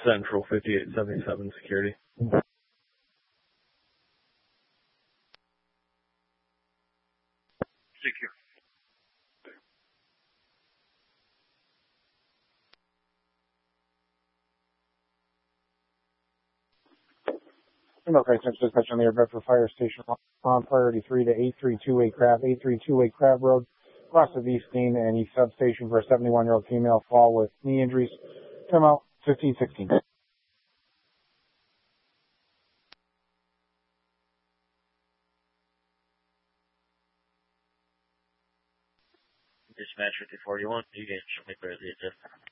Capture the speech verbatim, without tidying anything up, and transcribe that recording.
Central fifty-eight seventy-seven security. Secure. Okay, since dispatch on the Air Bedford Fire Station on priority three to eight three two eight Crab, eight three two eight Crab Road, across of East Dean and East Substation for a seventy-one-year-old female fall with knee injuries. Come out fifteen sixteen. Dispatch fifty forty-one, you can show me where the